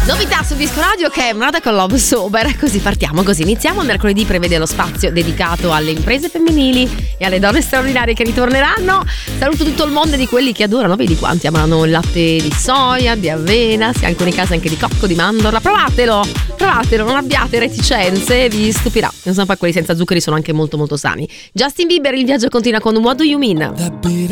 Novità su Disco Radio che è Nada con Love Sober. Così partiamo, così iniziamo. Mercoledì prevede lo spazio dedicato alle imprese femminili e alle donne straordinarie che ritorneranno. Saluto tutto il mondo di quelli che adorano, vedi quanti amano il latte di soia, di avena, se anche in casa anche di cocco, di mandorla. Provatelo, non abbiate reticenze, vi stupirà. Non so, poi quelli senza zuccheri sono anche molto molto sani. Justin Bieber, il viaggio continua con What Do You Mean?